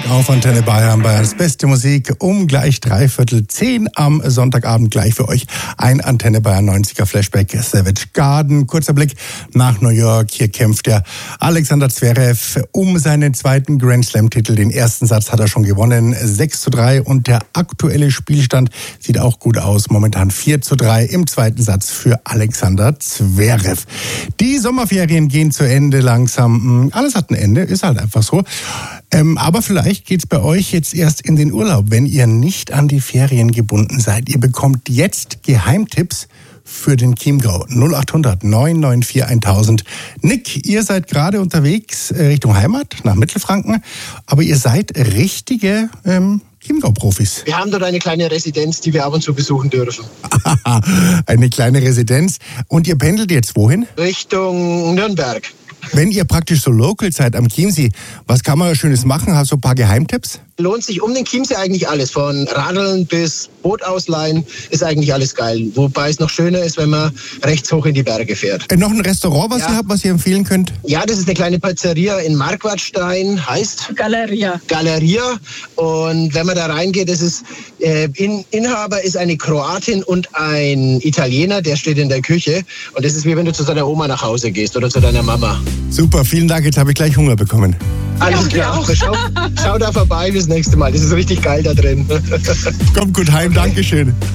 Sonntag auf Antenne Bayern. Bayerns beste Musik um gleich 9:45 am Sonntagabend gleich für euch. Ein Antenne Bayern 90er Flashback Savage Garden. Kurzer Blick nach New York. Hier kämpft der Alexander Zverev um seinen zweiten Grand Slam Titel. Den ersten Satz hat er schon gewonnen. 6:3 und der aktuelle Spielstand sieht auch gut aus. Momentan 4:3 im zweiten Satz für Alexander Zverev. Die Sommerferien gehen zu Ende langsam. Alles hat ein Ende, ist halt einfach so. Aber vielleicht geht's bei euch jetzt erst in den Urlaub, wenn ihr nicht an die Ferien gebunden seid. Ihr bekommt jetzt Geheimtipps für den Chiemgau. 0800 994 1000. Nick, ihr seid gerade unterwegs Richtung Heimat, nach Mittelfranken, aber ihr seid richtige Chiemgau-Profis. Wir haben dort eine kleine Residenz, die wir ab und zu besuchen dürfen. Eine kleine Residenz. Und ihr pendelt jetzt wohin? Richtung Nürnberg. Wenn ihr praktisch so local seid am Chiemsee, was kann man Schönes machen? Hast du ein paar Geheimtipps? Lohnt sich um den Chiemsee eigentlich alles. Von Radeln bis Boot ausleihen ist eigentlich alles geil. Wobei es noch schöner ist, wenn man rechts hoch in die Berge fährt. Noch ein Restaurant, was ihr habt, was ihr empfehlen könnt? Ja, das ist eine kleine Pizzeria in Marquardstein, heißt Galeria. Und wenn man da reingeht, das ist, Inhaber ist eine Kroatin und ein Italiener, der steht in der Küche. Und das ist wie wenn du zu deiner Oma nach Hause gehst oder zu deiner Mama. Super, vielen Dank, jetzt habe ich gleich Hunger bekommen. Alles klar, schau da vorbei bis nächste Mal. Das ist richtig geil da drin. Kommt gut heim, Dankeschön.